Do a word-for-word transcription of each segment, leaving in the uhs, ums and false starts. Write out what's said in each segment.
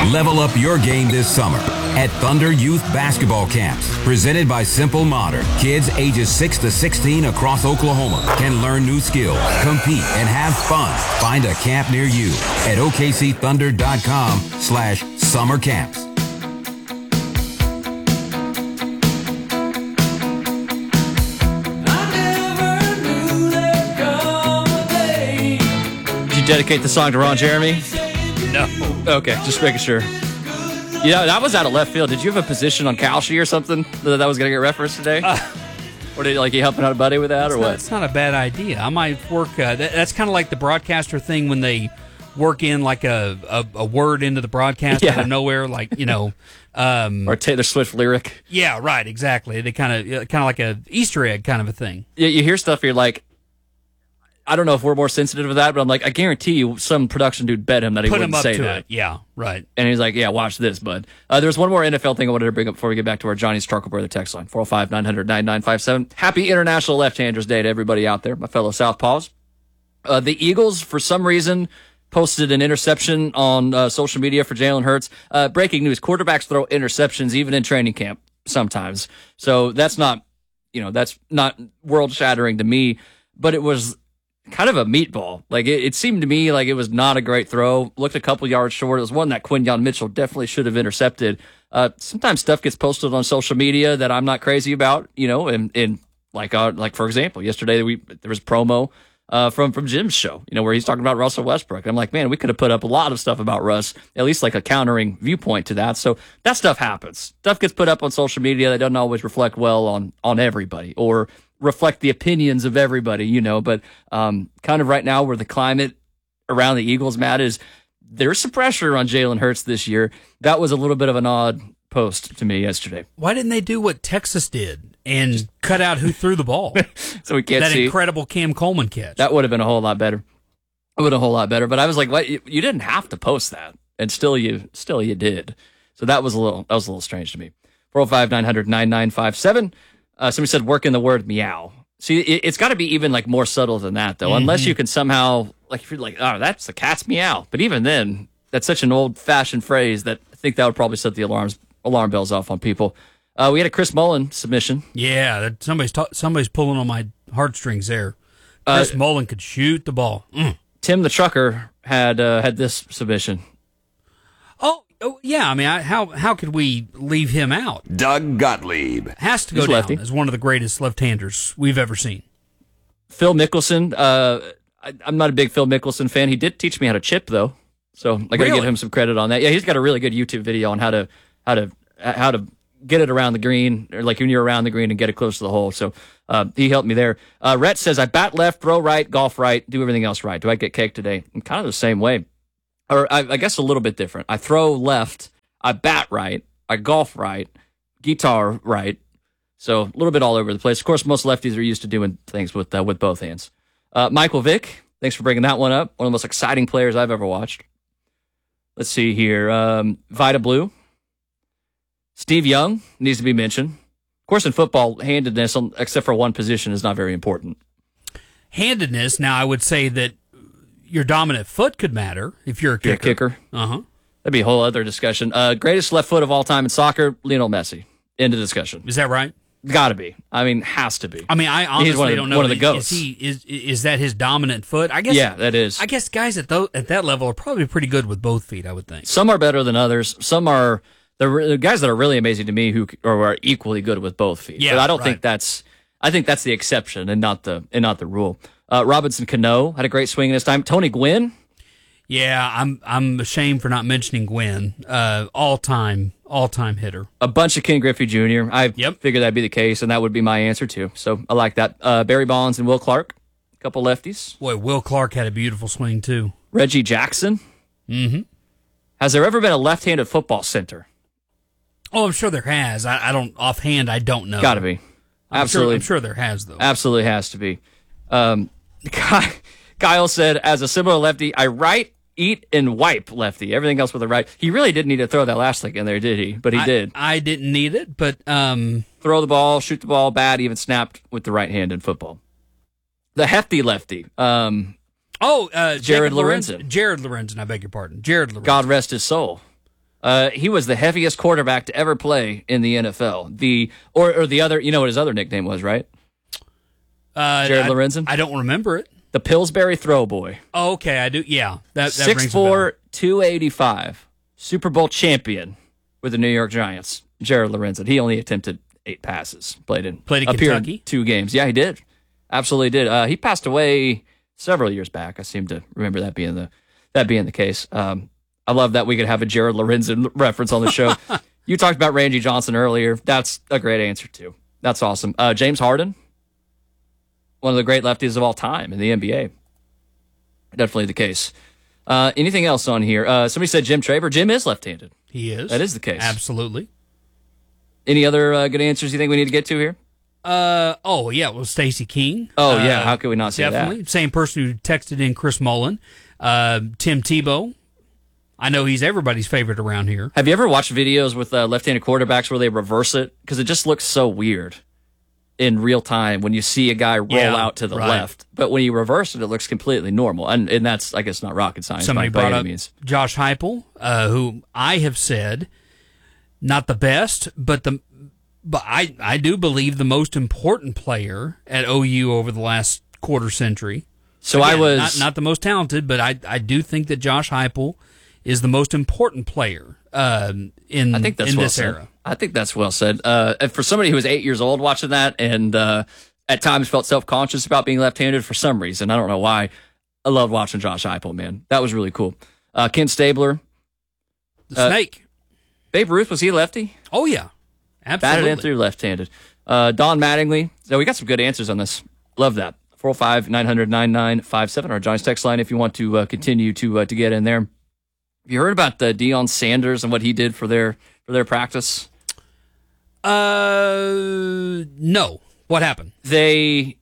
Level up your game this summer at Thunder Youth Basketball Camps. Presented by Simple Modern. Kids ages six to sixteen across Oklahoma can learn new skills, compete, and have fun. Find a camp near you at O K C thunder dot com slash summer camps. Did you dedicate the song to Ron Jeremy? No. Okay, just making sure. Yeah, that was out of left field. Did you have a position on Kalshi or something that that was going to get referenced today? Uh, or did like you helping out a buddy with that, or what? That's not a bad idea. I might work. Uh, that, that's kind of like the broadcaster thing when they work in like a, a, a word into the broadcast Yeah. out of nowhere, like you know, um, or Taylor Swift lyric. Yeah, right. Exactly. They kind of kind of like a Easter egg kind of a thing. Yeah, you hear stuff. You're like, I don't know if we're more sensitive to that, but I'm like, I guarantee you, some production dude bet him that he Put wouldn't him up say to that. it. Yeah, right. And he's like, yeah, watch this, bud. Uh, there's one more N F L thing I wanted to bring up before we get back to our Johnny's Charcoal Brother text line, four oh five, nine hundred, ninety-nine fifty-seven. Happy International Left-Handers Day to everybody out there, my fellow Southpaws. Uh, the Eagles, for some reason, posted an interception on uh, social media for Jalen Hurts. Uh, breaking news, quarterbacks throw interceptions even in training camp sometimes. So that's not, you know, that's not world-shattering to me, but it was kind of a meatball. Like it, it seemed to me like it was not a great throw. Looked a couple yards short. It was one that Quinyon Mitchell definitely should have intercepted. Uh, sometimes stuff gets posted on social media that I'm not crazy about, you know, and, and like, uh, like for example, yesterday we, there was a promo, uh, from, from Jim's show, you know, where he's talking about Russell Westbrook. And I'm like, man, we could have put up a lot of stuff about Russ, at least like a countering viewpoint to that. So that stuff happens. Stuff gets put up on social media that doesn't always reflect well on, on everybody or reflect the opinions of everybody, you know, but um, kind of right now where the climate around the Eagles, Matt, is there's some pressure on Jalen Hurts this year. That was a little bit of an odd post to me yesterday. Why didn't they do what Texas did and cut out who threw the ball? So we can't that see. That incredible Cam Coleman catch. That would have been a whole lot better. It would have been a whole lot better. But I was like, what? You, you didn't have to post that. And still you still you did. So that was a little that was a little strange to me. four oh five, nine hundred, ninety-nine fifty-seven. Uh, somebody said work in the word meow. See, it, it's got to be even like more subtle than that, though. Mm-hmm. Unless you can somehow, like, if you're like, oh, that's the cat's meow. But even then, that's such an old-fashioned phrase that I think that would probably set the alarms alarm bells off on people. Uh, we had a Chris Mullen submission. Yeah, that somebody's ta- somebody's pulling on my heartstrings there. Chris uh, Mullen could shoot the ball. Mm. Tim the Trucker had uh, had this submission. Oh. Oh, yeah, I mean, I, how how could we leave him out? Doug Gottlieb. Has to go He's down lefty. as one of the greatest left-handers we've ever seen. Phil Mickelson. Uh, I, I'm not a big Phil Mickelson fan. He did teach me how to chip, though, so I got to Really? give him some credit on that. Yeah, he's got a really good YouTube video on how to how to how to get it around the green, or like when you're around the green and get it close to the hole. So uh, he helped me there. Uh, Rhett says, I bat left, throw right, golf right, do everything else right. Do I get cake today? I'm kind of the same way. Or I, I guess a little bit different. I throw left, I bat right, I golf right, guitar right. So a little bit all over the place. Of course, most lefties are used to doing things with uh, with both hands. Uh, Michael Vick, thanks for bringing that one up. One of the most exciting players I've ever watched. Let's see here. Um, Vida Blue. Steve Young needs to be mentioned. Of course, in football, handedness, except for one position, is not very important. Handedness, now I would say that your dominant foot could matter if you're a kicker. You're a kicker. Uh-huh. That'd be a whole other discussion. Uh, greatest left foot of all time in soccer, Lionel Messi. End of discussion. Is that right? Got to be. I mean, has to be. I mean, I honestly He's one of the, don't know. One of the that- goats. Is, he, is is that his dominant foot? I guess. Yeah, that is. I guess guys at tho- at that level are probably pretty good with both feet. I would think. Some are better than others. Some are the, the guys that are really amazing to me who are, are equally good with both feet. Yeah, but I don't right. think that's. I think that's the exception and not the and not the rule. Uh, Robinson Cano had a great swing in his time. Tony Gwynn. Yeah, I'm I'm ashamed for not mentioning Gwynn. Uh, all time all time hitter. A bunch of Ken Griffey Junior I Yep. figured that'd be the case, and that would be my answer too. So I like that. Uh, Barry Bonds and Will Clark, a couple lefties. Boy, Will Clark had a beautiful swing too. Reggie Jackson. Mm-hmm. Has there ever been a left-handed football center? Oh, I'm sure there has. I, I don't offhand. I don't know. Got to be. I'm Absolutely. Sure, I'm sure there has though. Absolutely has to be. Um, Kyle said, as a similar lefty, I write, eat, and wipe lefty. Everything else with the right. He really didn't need to throw that last thing in there, did he? But he I, did. I didn't need it, but um, Throw the ball, shoot the ball, bat, even snapped with the right hand in football. The hefty lefty. Um, oh, uh, Jared Jacob Lorenzen. Jared Lorenzen. I beg your pardon. Jared Lorenzen. God rest his soul. Uh, he was the heaviest quarterback to ever play in the N F L. The or or the other, you know what his other nickname was, right? Uh, Jared I, Lorenzen. I don't remember it. The Pillsbury Throw Boy. Oh, okay, I do. Yeah, that, that six rings four, a bell. two eighty-five, Super Bowl champion with the New York Giants. Jared Lorenzen. He only attempted eight passes. Played in Played in appeared Kentucky? in two games. Yeah, he did. Absolutely did. Uh, he passed away several years back. I seem to remember that being the that being the case. Um, I love that we could have a Jared Lorenzen reference on the show. You talked about Randy Johnson earlier. That's a great answer too. That's awesome. Uh, James Harden, one of the great lefties of all time in the N B A. Definitely the case. Uh, anything else on here? Uh, somebody said Jim Traver. Jim is left-handed. He is. That is the case. Absolutely. Any other uh, good answers you think we need to get to here? Uh oh yeah, well Stacey King. Oh yeah, Uh, how could we not say definitely. that? Same person who texted in Chris Mullen. Uh, Tim Tebow. I know he's everybody's favorite around here. Have you ever watched videos with uh, left-handed quarterbacks where they reverse it? Because it just looks so weird in real time when you see a guy roll Yeah, out to the right. left. But when you reverse it, it looks completely normal. And and that's, I guess, not rocket science Somebody by, by brought any up means. Josh Heupel, uh, who I have said not the best, but the but I I do believe the most important player at O U over the last quarter century. So I Again, was... not, not the most talented, but I I do think that Josh Heupel is the most important player um, in I think that's in well this said. era. I think that's well said. Uh, and for somebody who was eight years old watching that and uh, at times felt self-conscious about being left-handed for some reason, I don't know why, I loved watching Josh Heupel, man. That was really cool. Uh, Ken Stabler. The Uh, snake. Babe Ruth, was he lefty? Oh yeah, Batted absolutely. in through left-handed. Uh, Don Mattingly. So we got some good answers on this. Love that. four oh five, nine hundred, ninety-nine fifty-seven, our Giants text line if you want to uh, continue to uh, to get in there. Have you heard about the Deion Sanders and what he did for their for their practice? Uh, no. What happened? They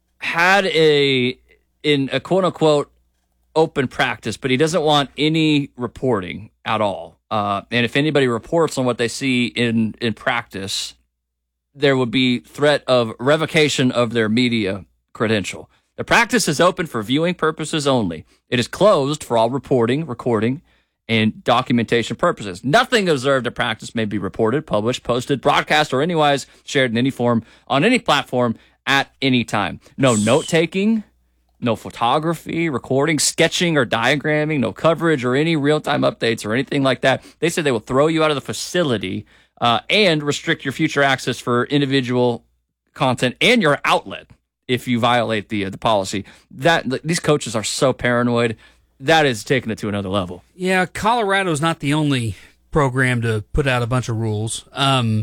had a in a quote unquote open practice, but he doesn't want any reporting at all. Uh, and if anybody reports on what they see in in practice, there would be threat of revocation of their media credential. The practice is open for viewing purposes only. It is closed for all reporting, recording, and documentation purposes. Nothing observed at practice may be reported, published, posted, broadcast, or otherwise shared in any form on any platform at any time. No note-taking, no photography, recording, sketching, or diagramming, no coverage or any real-time updates or anything like that. They said they will throw you out of the facility uh, and restrict your future access for individual content and your outlet if you violate the uh, the policy. That these coaches are so paranoid. That is taking it to another level. Yeah, Colorado's not the only program to put out a bunch of rules. Um,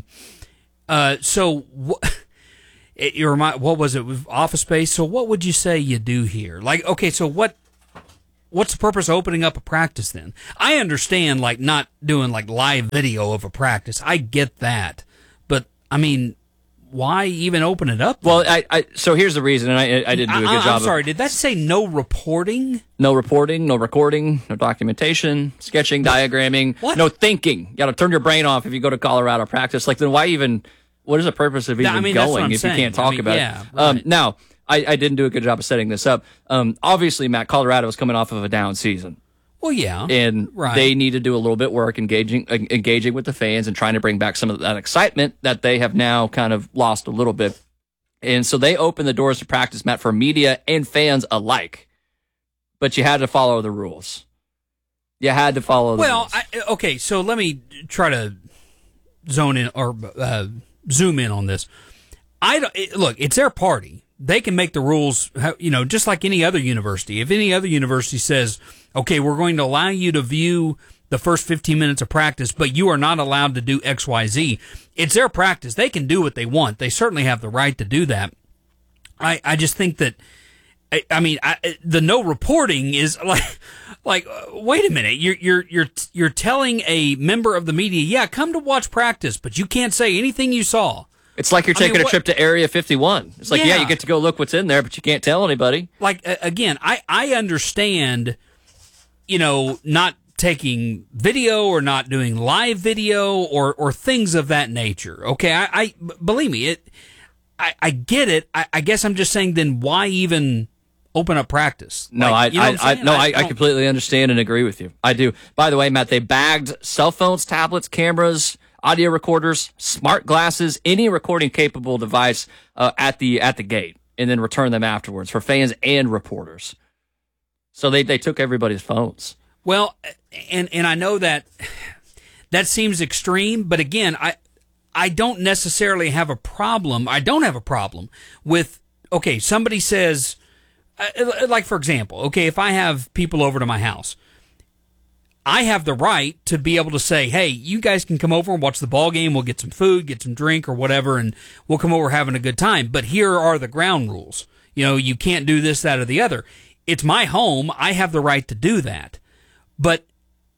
uh, so what? It, you remind, what was it with Office Space? So what would you say you do here? Like, okay, so what? What's the purpose of opening up a practice then? I understand, like, not doing like live video of a practice. I get that, but I mean, why even open it up? Well, I, I so here's the reason, and I I didn't do a good I, job. I'm sorry. Of, Did that say no reporting? no reporting, no recording, no documentation, sketching, diagramming, What? no thinking. You got to turn your brain off if you go to Colorado practice. Like, then why even? What is the purpose of even I mean, that's what going I'm if saying. you can't talk I mean, about yeah, it? Um, right. now, I, I didn't do a good job of setting this up. Um, obviously, Matt, Colorado is coming off of a down season. Well, yeah, And right. they need to do a little bit work engaging uh, engaging with the fans and trying to bring back some of that excitement that they have now kind of lost a little bit. And so they opened the doors to practice, Matt, for media and fans alike. But you had to follow the rules. You had to follow the Well, rules. I, okay, so let me try to zone in or uh, zoom in on this. I don't, it, look, it's their party. They can make the rules, you know, just like any other university. If any other university says, okay, we're going to allow you to view the first fifteen minutes of practice, but you are not allowed to do X, Y, Z, it's their practice. They can do what they want. They certainly have the right to do that. I, I just think that, I, I mean, I, the no reporting is like, like, uh, wait a minute, you're, you're, you're, you're telling a member of the media, yeah, come to watch practice, but you can't say anything you saw. it's like you're I mean, taking what- a trip to Area fifty-one. It's like, yeah. Yeah. you get to go look what's in there, but you can't tell anybody. Like, uh, again, I, I understand, you know, not taking video or not doing live video or, or things of that nature. Okay. I, I b- believe me, it, I, I get it. I, I guess I'm just saying then why even open up practice. No, like, I, you know I, I, no, I, I don't- completely understand and agree with you. I do. By the way, Matt, they bagged cell phones, tablets, cameras, audio recorders, smart glasses, any recording capable device uh, at the at the gate, and then return them afterwards for fans and reporters. So they, they took everybody's phones. Well, and and I know that that seems extreme, but again, I I don't necessarily have a problem. I don't have a problem with, okay, somebody says, uh, like for example, okay, if I have people over to my house, I have the right to be able to say, hey, you guys can come over and watch the ball game. We'll get some food, get some drink or whatever, and we'll come over having a good time. But here are the ground rules. You know, you can't do this, that, or the other. It's my home. I have the right to do that. But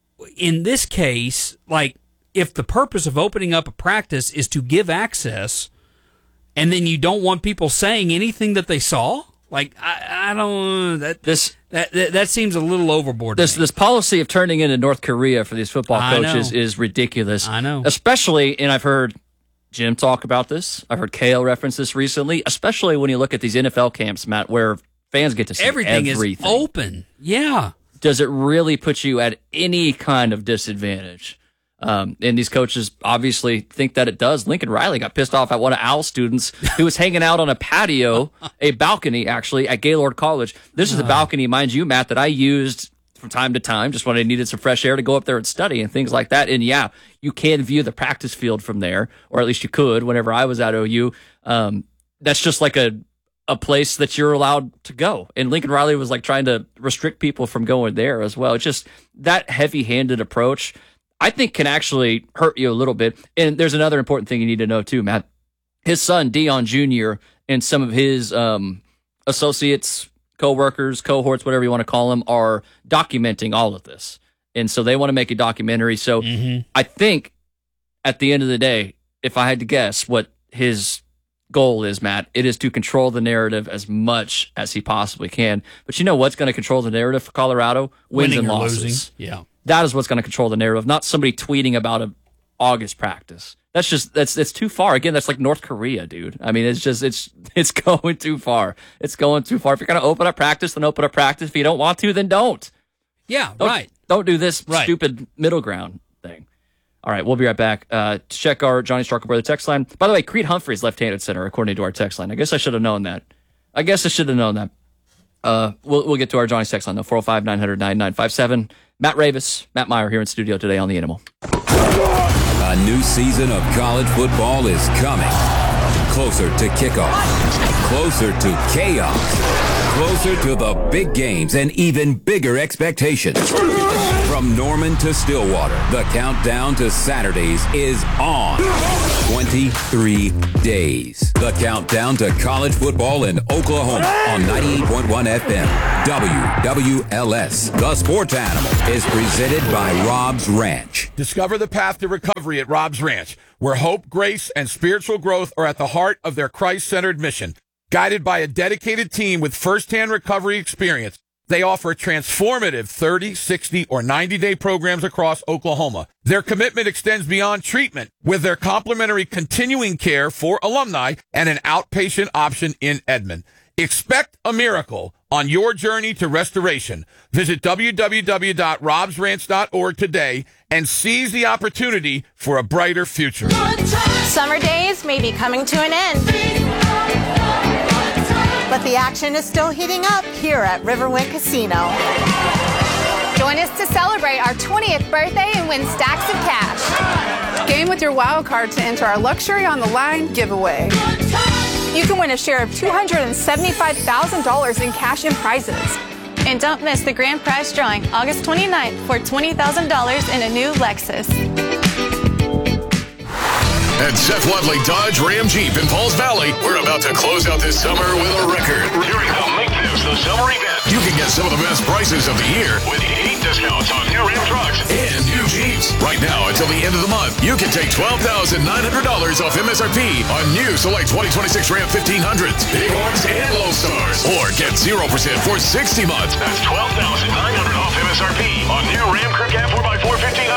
in this case, like, if the purpose of opening up a practice is to give access, and then you don't want people saying anything that they saw, like, I, I don't, that, This that, that, that seems a little overboard. to this me. this policy of turning into North Korea for these football I coaches know. is ridiculous. I know. Especially, and I've heard Jim talk about this. I've heard Kale reference this recently, especially when you look at these N F L camps, Matt, where fans get to see Everything, everything. is open. Yeah. Does it really put you at any kind of disadvantage? Um, and these coaches obviously think that it does. Lincoln Riley got pissed off at one of Al's students who was hanging out on a patio, a balcony actually, at Gaylord College. This is a balcony, mind you, Matt, that I used from time to time just when I needed some fresh air to go up there and study and things like that. And yeah, you can view the practice field from there, or at least you could whenever I was at O U. Um, that's just like a a place that you're allowed to go. And Lincoln Riley was like trying to restrict people from going there as well. It's just that heavy-handed approach, I think, can actually hurt you a little bit. And there's another important thing you need to know too, Matt. His son, Dion Junior, and some of his um, associates, co-workers, cohorts, whatever you want to call them, are documenting all of this. And so they want to make a documentary. So Mm-hmm. I think at the end of the day, if I had to guess what his goal is, Matt, it is to control the narrative as much as he possibly can. But you know what's going to control the narrative for Colorado? Wins Winning and or losses. losing. Yeah. That is what's going to control the narrative, not somebody tweeting about a August practice. That's just that's it's too far. Again, that's like North Korea, dude. I mean, it's just it's it's going too far. It's going too far. If you're going to open up practice, then open up practice. If you don't want to, then don't. Yeah, Don't, right. Don't do this Right. stupid middle ground thing. All right, we'll be right back uh, to check our Johnny Starkle Brother text line. By the way, Creed Humphrey's left-handed center, according to our text line. I guess I should have known that. I guess I should have known that. Uh, we'll we'll get to our Johnny's text line, though, four oh five, nine hundred, ninety-nine fifty-seven. Matt Ravis, Matt Meyer here in studio today on The Animal. A new season of college football is coming. Closer to kickoff. Closer to chaos. Closer to the big games and even bigger expectations. From Norman to Stillwater, the countdown to Saturdays is on. twenty-three days. The countdown to college football in Oklahoma on ninety-eight point one F M. W W L S. The Sports Animal is presented by Rob's Ranch. Discover the path to recovery at Rob's Ranch, where hope, grace, and spiritual growth are at the heart of their Christ-centered mission. Guided by a dedicated team with first-hand recovery experience, they offer transformative thirty, sixty, or ninety-day programs across Oklahoma. Their commitment extends beyond treatment with their complimentary continuing care for alumni and an outpatient option in Edmond. Expect a miracle on your journey to restoration. Visit w w w dot robs ranch dot org today and seize the opportunity for a brighter future. Summer days may be coming to an end, but the action is still heating up here at Riverwind Casino. Join us to celebrate our twentieth birthday and win stacks of cash. Game with your wild card to enter our Luxury on the Line giveaway. You can win a share of two hundred seventy-five thousand dollars in cash and prizes. And don't miss the grand prize drawing August twenty-ninth for twenty thousand dollars in a new Lexus. At Seth Wadley Dodge Ram Jeep in Pauls Valley, we're about to close out this summer with a record. During the Make This the Summer event, you can get some of the best prices of the year with eight discounts on new Ram trucks and new Jeeps. Right now until the end of the month, you can take twelve thousand nine hundred dollars off M S R P on new select twenty twenty-six Ram fifteen hundreds, Bighorns, and Lone Stars. Or get zero percent for sixty months. That's twelve thousand nine hundred dollars off M S R P on new Ram Crew Cab four by four fifteen hundreds. You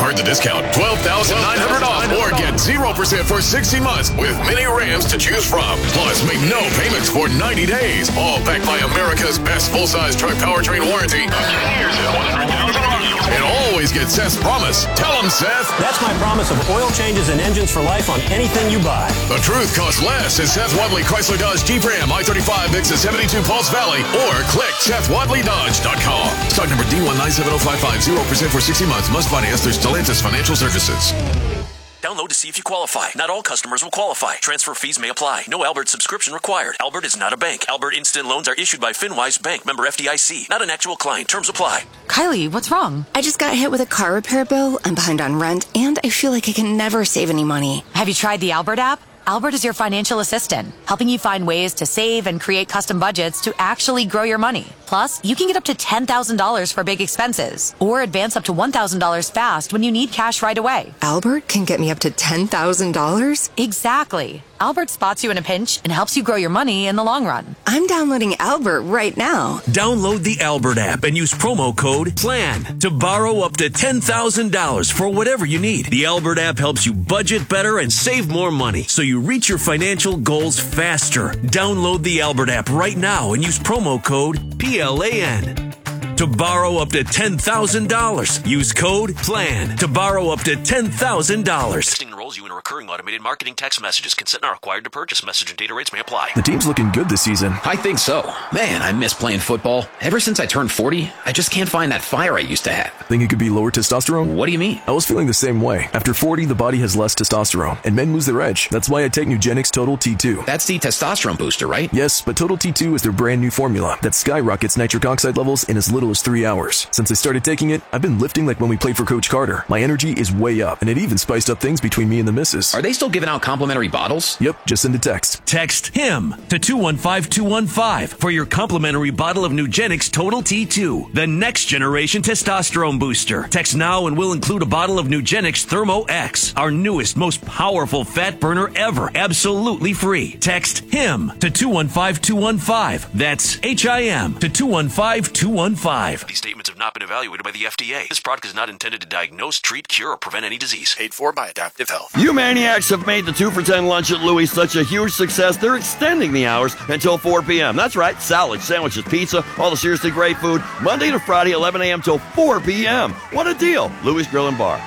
heard the discount. twelve thousand nine hundred dollars off or get zero percent for sixty months with many Rams to choose from. Plus, make no payments for ninety days. All backed by America's best full-size truck powertrain warranty. ten years at one hundred thousand dollars. And always get Seth's promise. Tell him, Seth. That's my promise of oil changes and engines for life on anything you buy. The truth costs less at Seth Wadley Chrysler Dodge Jeep Ram I thirty-five exit seventy-two Pulse Valley or click Seth Wadley Dodge dot com. Stock number D one nine seven zero five five, zero percent for sixty months. Must finance through Stellantis Financial Services. Download to see if you qualify. Not all customers will qualify. Transfer fees may apply. No Albert subscription required. Albert is not a bank. Albert Instant Loans are issued by FinWise Bank, member F D I C. Not an actual client. Terms apply. Kylie, what's wrong? I just got hit with a car repair bill. I'm behind on rent, and I feel like I can never save any money. Have you tried the Albert app? Albert is your financial assistant, helping you find ways to save and create custom budgets to actually grow your money. Plus, you can get up to ten thousand dollars for big expenses or advance up to one thousand dollars fast when you need cash right away. Albert can get me up to ten thousand dollars? Exactly. Albert spots you in a pinch and helps you grow your money in the long run. I'm downloading Albert right now. Download the Albert app and use promo code PLAN to borrow up to ten thousand dollars for whatever you need. The Albert app helps you budget better and save more money so you reach your financial goals faster. Download the Albert app right now and use promo code P L A N to borrow up to ten thousand dollars. Use code PLAN to borrow up to ten thousand dollars. Texting enrolls you in a recurring automated marketing text messages. Consent not required to purchase. Message and data rates may apply. The team's looking good this season. I think so. Man, I miss playing football. Ever since I turned forty, I just can't find that fire I used to have. Think it could be lower testosterone? What do you mean? I was feeling the same way. After forty, the body has less testosterone, and men lose their edge. That's why I take Nugenix Total T two. That's the testosterone booster, right? Yes, but Total T two is their brand new formula that skyrockets nitric oxide levels in as little as three hours. Since I started taking it, I've been lifting like when we played for Coach Carter. My energy is way up, and it even spiced up things between me and the missus. Are they still giving out complimentary bottles? Yep, just send a text. Text HIM to two one five two one five for your complimentary bottle of Nugenix Total T two, the next generation testosterone booster. Text now and we'll include a bottle of Nugenix Thermo X, our newest, most powerful fat burner ever, absolutely free. Text HIM to two one five two one five. That's H I M to two one five two one five. These statements have not been evaluated by the F D A. This product is not intended to diagnose, treat, cure, or prevent any disease. Paid for by Adaptive Health. You maniacs have made the two for ten lunch at Louis such a huge success, they're extending the hours until four p.m. That's right, salads, sandwiches, pizza, all the seriously great food, Monday to Friday, eleven a.m. till four p.m. What a deal. Louis Grill and Bar.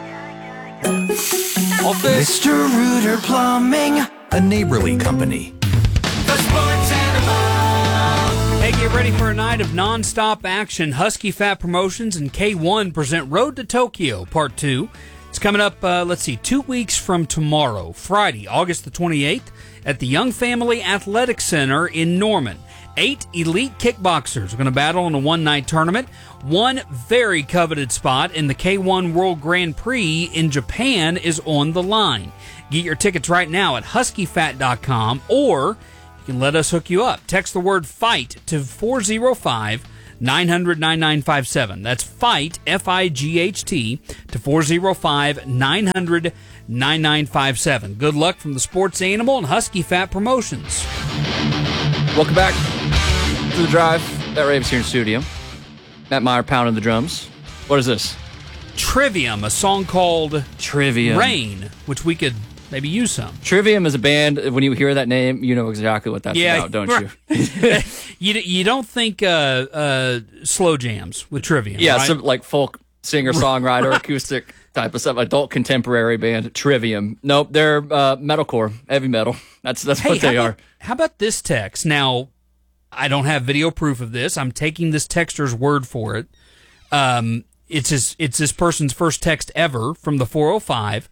Mister Rooter Plumbing, a neighborly company. Hey, get ready for a night of non-stop action. Husky Fat Promotions and K one present Road to Tokyo, Part two. It's coming up, uh, let's see, two weeks from tomorrow, Friday, August the twenty-eighth, at the Young Family Athletic Center in Norman. Eight elite kickboxers are going to battle in a one-night tournament. One very coveted spot in the K one World Grand Prix in Japan is on the line. Get your tickets right now at husky fat dot com, or you can let us hook you up. Text the word FIGHT to four oh five, nine hundred, ninety-nine fifty-seven. That's FIGHT, F I G H T, to four oh five, nine hundred, ninety-nine fifty-seven. Good luck from the Sports Animal and Husky Fat Promotions. Welcome back to the drive. That Raves here in studio. Matt Meyer pounding the drums. What is this? Trivium, a song called Trivium. Rain, which we could maybe use some. Trivium is a band. When you hear that name, you know exactly what that's yeah, about, don't right. you? you? You don't think uh, uh, slow jams with Trivium, yeah, right? some like folk singer-songwriter, acoustic type of stuff, adult contemporary band, Trivium. Nope, they're uh, metalcore, heavy metal. That's that's hey, what they how are. About, how about this text? Now, I don't have video proof of this. I'm taking this texter's word for it. Um, it's his, it's this person's first text ever from the four oh five.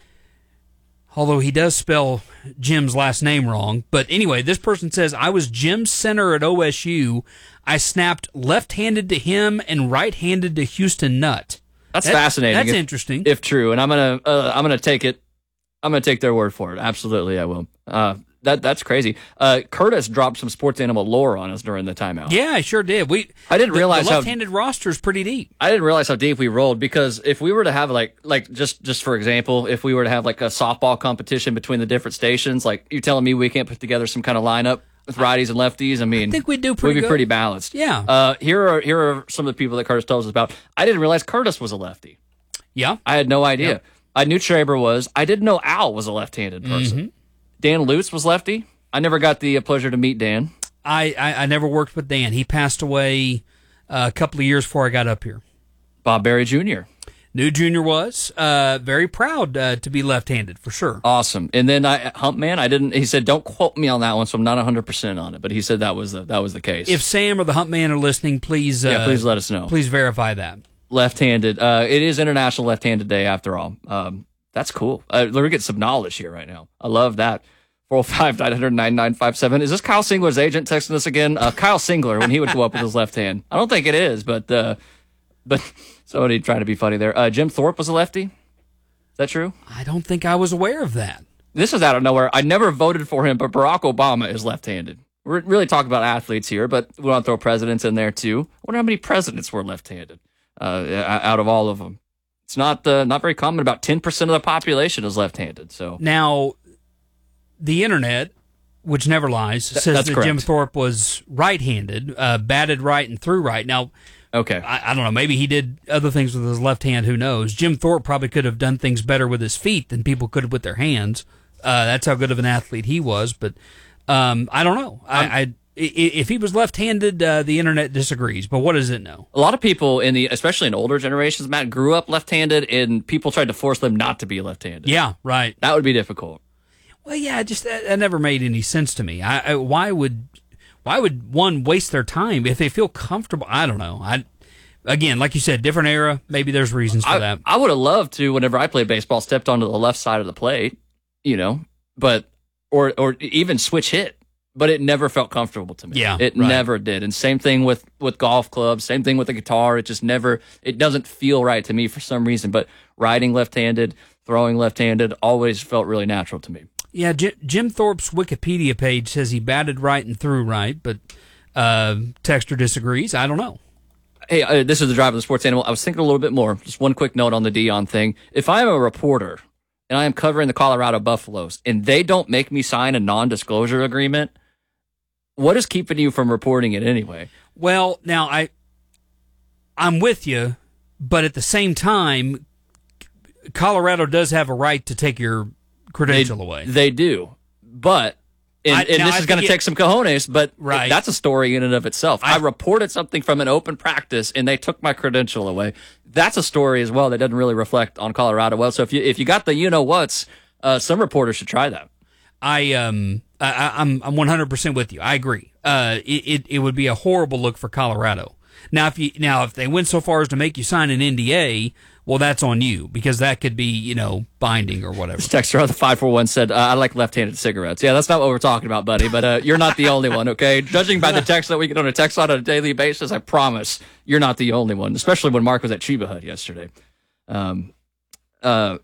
Although he does spell Jim's last name wrong. But anyway, this person says, I was Jim's center at O S U. I snapped left-handed to him and right-handed to Houston Nutt. That's that, fascinating. That's if, interesting. If true. And I'm going to uh, I'm gonna take it. I'm going to take their word for it. Absolutely, I will. Uh, that That's crazy. Uh, Curtis dropped some Sports Animal lore on us during the timeout. Yeah, I sure did. We I didn't the, realize the left-handed how, roster is pretty deep. I didn't realize how deep we rolled, because if we were to have like like just just for example, if we were to have like a softball competition between the different stations, like you're telling me we can't put together some kind of lineup with righties and lefties? I mean, I think we'd do pretty we'd be good. pretty balanced. Yeah. Uh, here are here are some of the people that Curtis tells us about. I didn't realize Curtis was a lefty. Yeah. I had no idea. Yep. I knew Schreiber was. I didn't know Al was a left-handed person. Mm-hmm. Dan Lutz was lefty. I never got the pleasure to meet Dan. I, I, I never worked with Dan. He passed away uh, a couple of years before I got up here. Bob Berry Junior New Junior was uh, very proud uh, to be left-handed, for sure. Awesome. And then I, Humpman, I didn't. He said, "Don't quote me on that one," so I'm not one hundred percent on it. But he said that was the, that was the case. If Sam or the Humpman are listening, please uh, yeah, please let us know. Please verify that. Left-handed. Uh, it is International Left-Handed Day after all. Um, that's cool. Uh, let me get some knowledge here right now. I love that. four oh five, nine hundred, nine nine five seven. Is this Kyle Singler's agent texting us again? Uh, Kyle Singler, when he would go up with his left hand. I don't think it is, but uh, but somebody trying to be funny there. Uh, Jim Thorpe was a lefty. Is that true? I don't think I was aware of that. This is out of nowhere. I never voted for him, but Barack Obama is left-handed. We're really talking about athletes here, but we want to throw presidents in there too. I wonder how many presidents were left-handed uh, out of all of them. It's not uh, not very common. About ten percent of the population is left-handed. So now, the internet, which never lies, Th- says that correct. Jim Thorpe was right-handed, uh, batted right and threw right. Now, okay, I, I don't know. Maybe he did other things with his left hand. Who knows? Jim Thorpe probably could have done things better with his feet than people could have with their hands. Uh, that's how good of an athlete he was. But um, I don't know. I, I if he was left-handed, uh, the internet disagrees. But what does it know? A lot of people in the, especially in older generations, Matt, grew up left-handed, and people tried to force them not to be left-handed. Yeah, right. That would be difficult. Well, yeah, just that, that never made any sense to me. I, I why would why would one waste their time if they feel comfortable? I don't know. I again, like you said, different era. Maybe there's reasons for I, that. I would have loved to, whenever I played baseball, stepped onto the left side of the plate, you know, but or or even switch hit. But it never felt comfortable to me. Yeah, it right. never did. And same thing with, with golf clubs, same thing with the guitar. It just never, it doesn't feel right to me for some reason. But riding left-handed, throwing left-handed always felt really natural to me. Yeah, J- Jim Thorpe's Wikipedia page says he batted right and threw right, but uh, Texter disagrees. I don't know. Hey, uh, this is the Drive of the Sports Animal. I was thinking a little bit more. Just one quick note on the Dion thing. If I am a reporter and I am covering the Colorado Buffaloes and they don't make me sign a non-disclosure agreement, what is keeping you from reporting it anyway? Well, now I, I'm with you, but at the same time, Colorado does have a right to take your credential they, away. They do, but and, I, and now, this I is going to it, take some cojones. But right. that's a story in and of itself. I, I reported something from an open practice, and they took my credential away. That's a story as well that doesn't really reflect on Colorado well. So if you if you got the you know what's, uh, some reporters should try that. I um I, I'm I'm one hundred percent with you. I agree. Uh, it, it it would be a horrible look for Colorado. Now if you now if they went so far as to make you sign an N D A, well that's on you because that could be you know binding or whatever. This texter on the five four one said uh, I like left-handed cigarettes. Yeah, that's not what we're talking about, buddy. But uh, you're not the only one. Okay, judging by the text that we get on a text line on a daily basis, I promise you're not the only one. Especially when Mark was at Chiba Hut yesterday. Um. Uh.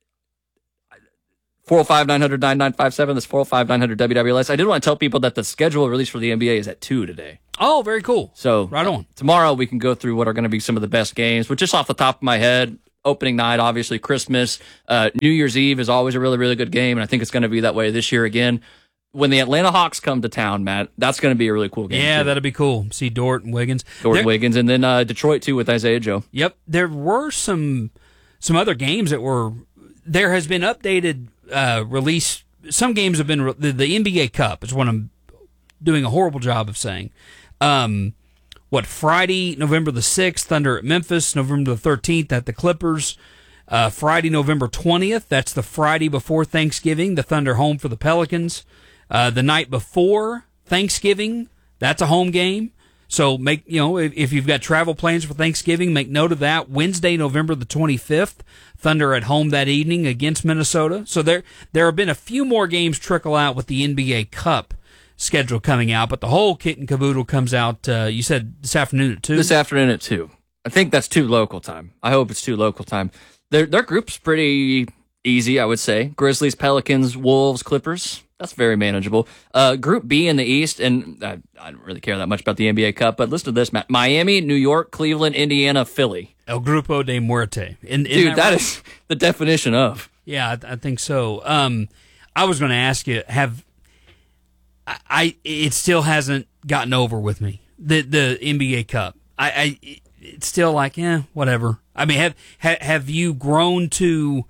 four oh five, nine hundred, nine nine five seven. That's four oh five, nine hundred, W W L S. I did want to tell people that the schedule release for the N B A is at two today. Oh, very cool. So right on. Uh, tomorrow we can go through what are going to be some of the best games, but just off the top of my head, opening night, obviously Christmas, uh, New Year's Eve is always a really, really good game, and I think it's going to be that way this year again. When the Atlanta Hawks come to town, Matt, that's going to be a really cool game. Yeah, too. that'll be cool. See Dort and Wiggins. Dort there, Wiggins, and then uh, Detroit, too, with Isaiah Joe. Yep. There were some some other games that were, there has been updated uh, release. Some games have been, re- the, the N B A Cup is what I'm doing a horrible job of saying. Um, what, Friday, November the sixth, Thunder at Memphis, November the thirteenth at the Clippers. Uh, Friday, November twentieth, that's the Friday before Thanksgiving, the Thunder home for the Pelicans. Uh, the night before Thanksgiving, that's a home game. So make, you know, if, if you've got travel plans for Thanksgiving, make note of that. Wednesday, November the twenty-fifth, Thunder at home that evening against Minnesota. So there, there have been a few more games trickle out with the N B A Cup schedule coming out, but the whole kit and caboodle comes out, uh, you said this afternoon at two? This afternoon at two. I think that's two local time. I hope it's two local time. Their, their group's pretty easy, I would say. Grizzlies, Pelicans, Wolves, Clippers. That's very manageable. Uh, Group B in the East, and I, I don't really care that much about the N B A Cup, but listen to this, Matt. Miami, New York, Cleveland, Indiana, Philly. El Grupo de Muerte. In, Dude, that, that right? is the definition of. Yeah, I, I think so. Um, I was going to ask you, have I, I? It still hasn't gotten over with me. The the N B A Cup. I, I it's still like, eh, whatever. I mean, have ha, have you grown to?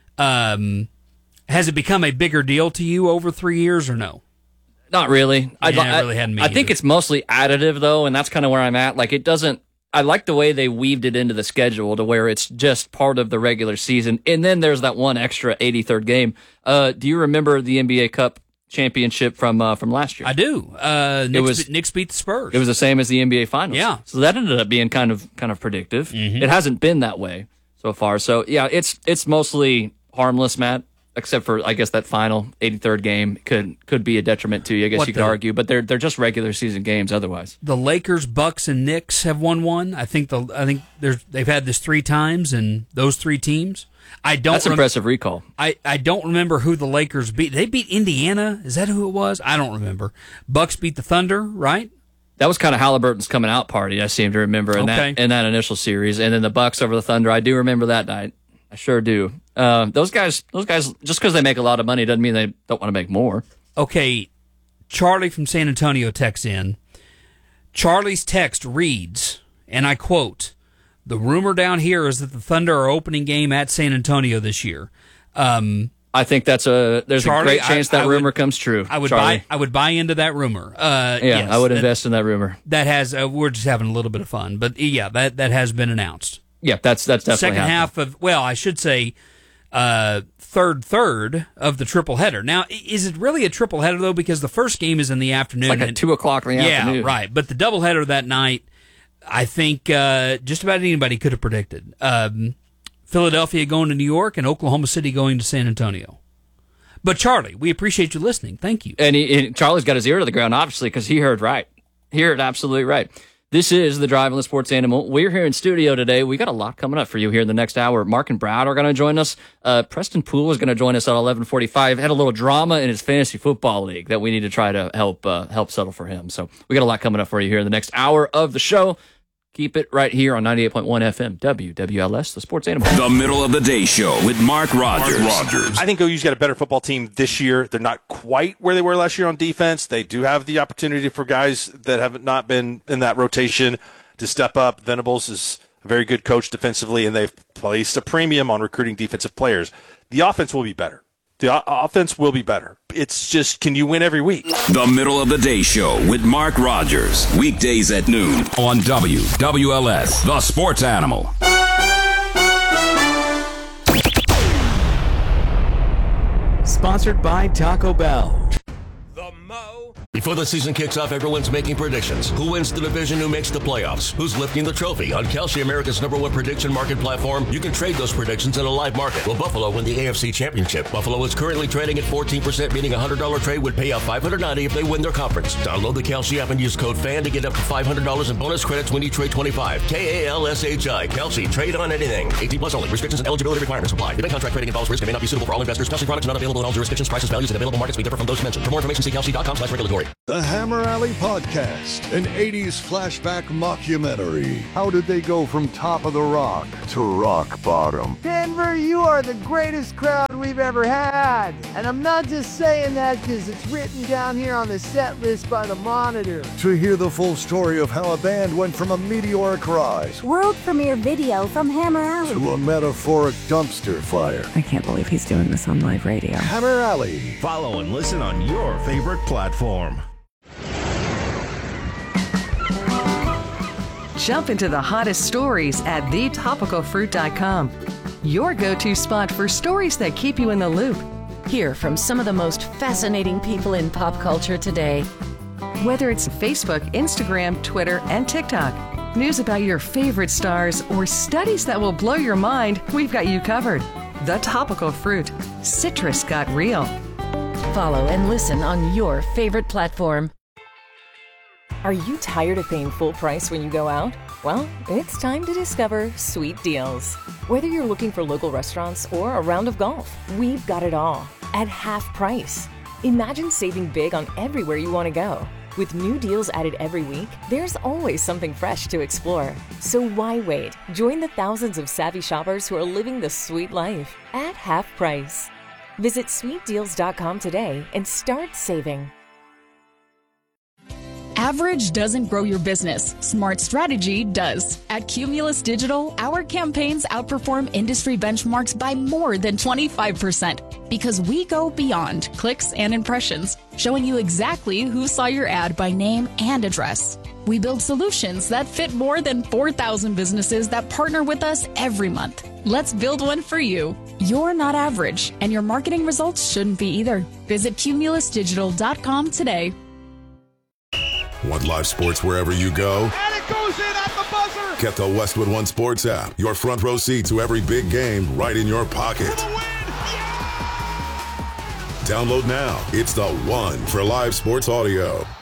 Um, has it become a bigger deal to you over three years or no? Not really. Yeah, I, it really hadn't me I think either. it's mostly additive, though, and that's kind of where I'm at. Like, it doesn't... I like the way they weaved it into the schedule to where it's just part of the regular season, and then there's that one extra eighty-third game. Uh, do you remember the N B A Cup championship from uh, from last year? I do. Uh, Knicks, it was, Knicks beat the Spurs. It was the same as the N B A Finals. Yeah. So that ended up being kind of kind of predictive. Mm-hmm. It hasn't been that way so far. So, yeah, it's it's mostly harmless, Matt. Except for, I guess, that final eighty-third game could could be a detriment to you. I guess What you could the- argue, but they're they're just regular season games otherwise. The Lakers, Bucks, and Knicks have won one. I think the I think there's they've had this three times, and those three teams. I don't. That's rem- impressive recall. I, I don't remember who the Lakers beat. They beat Indiana. Is that who it was? I don't remember. Bucks beat the Thunder, right? That was kind of Halliburton's coming out party. I seem to remember in Okay. that in that initial series, and then the Bucks over the Thunder. I do remember that night. I sure do. Uh, those guys, those guys, just because they make a lot of money doesn't mean they don't want to make more. Okay, Charlie from San Antonio texts in. Charlie's text reads, and I quote, "The rumor down here is that the Thunder are opening game at San Antonio this year." Um, I think that's a there's Charlie, a great chance I- that I would- rumor comes true. I would Charlie. buy. I would buy into that rumor. Uh, Yeah, yes, I would that- invest in that rumor. That has. Uh, we're just having a little bit of fun, but yeah, that that has been announced. Yeah, that's that's definitely second happening. half of. Well, I should say. Uh, third third of the triple header. Now, i- is it really a triple header though? Because the first game is in the afternoon, It's like at and- two o'clock in the yeah, afternoon. right. But the doubleheader that night, I think uh, just about anybody could have predicted. Um, Philadelphia going to New York and Oklahoma City going to San Antonio. But Charlie, we appreciate you listening. Thank you. And, he, and Charlie's got his ear to the ground, obviously, because he heard right. He heard absolutely right. This is the Drive on the Sports Animal. We're here in studio today. We got a lot coming up for you here in the next hour. Mark and Brad are going to join us. Uh, Preston Poole is going to join us at eleven forty-five. Had a little drama in his fantasy football league that we need to try to help uh, help settle for him. So we got a lot coming up for you here in the next hour of the show. Keep it right here on ninety-eight point one F M, W W L S, the Sports Animal. The Middle of the Day Show with Mark Rogers. Mark Rogers. I think O U's got a better football team this year. They're not quite where they were last year on defense. They do have the opportunity for guys that have not been in that rotation to step up. Venables is a very good coach defensively, and they've placed a premium on recruiting defensive players. The offense will be better. The o- offense will be better. It's just, can you win every week? The Middle of the Day Show with Mark Rogers. Weekdays at noon on W W L S, the Sports Animal. Sponsored by Taco Bell. Before the season kicks off, everyone's making predictions. Who wins the division? Who makes the playoffs? Who's lifting the trophy? On Kalshi, America's number one prediction market platform, you can trade those predictions in a live market. Will Buffalo win the A F C Championship? Buffalo is currently trading at fourteen percent, meaning a one hundred dollars trade would pay out five hundred ninety dollars if they win their conference. Download the Kalshi app and use code FAN to get up to five hundred dollars in bonus credits when you trade twenty-five. K A L S H I. Kalshi. Trade on anything. eighteen plus only. Restrictions and eligibility requirements apply. Debit contract trading involves risk and may not be suitable for all investors. Kalshi products not available in all jurisdictions. Prices, values, and available markets may differ from those mentioned. For more information, see kalshi dot com slash regulatory. The Hammer Alley Podcast, an eighties flashback mockumentary. How did they go from top of the rock to rock bottom? Denver, you are the greatest crowd we've ever had. And I'm not just saying that because it's written down here on the set list by the Monitor. To hear the full story of how a band went from a meteoric rise World premiere video from Hammer Alley. to a metaphoric dumpster fire. I can't believe he's doing this on live radio. Hammer Alley. Follow and listen on your favorite platform. Jump into the hottest stories at the topical fruit dot com. Your go-to spot for stories that keep you in the loop. Hear from some of the most fascinating people in pop culture today. Whether it's Facebook, Instagram, Twitter, and TikTok, news about your favorite stars, or studies that will blow your mind, we've got you covered. The Topical Fruit. Citrus got real. Follow and listen on your favorite platform. Are you tired of paying full price when you go out? Well, it's time to discover Sweet Deals. Whether you're looking for local restaurants or a round of golf, we've got it all at half price. Imagine saving big on everywhere you want to go. With new deals added every week, there's always something fresh to explore. So why wait? Join the thousands of savvy shoppers who are living the sweet life at half price. Visit sweet deals dot com today and start saving. Average doesn't grow your business. Smart strategy does. At Cumulus Digital, our campaigns outperform industry benchmarks by more than twenty-five percent because we go beyond clicks and impressions, showing you exactly who saw your ad by name and address. We build solutions that fit more than four thousand businesses that partner with us every month. Let's build one for you. You're not average, and your marketing results shouldn't be either. Visit cumulus digital dot com today. Want live sports wherever you go? And it goes in at the buzzer! Get the Westwood One Sports app. Your front row seat to every big game right in your pocket. Download now. It's the one for live sports audio.